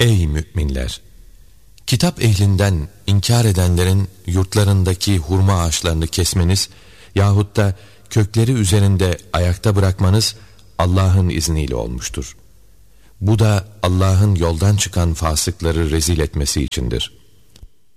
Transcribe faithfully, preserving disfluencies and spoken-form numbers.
Ey müminler! Kitap ehlinden inkar edenlerin yurtlarındaki hurma ağaçlarını kesmeniz yahut da kökleri üzerinde ayakta bırakmanız Allah'ın izniyle olmuştur. Bu da Allah'ın yoldan çıkan fasıkları rezil etmesi içindir.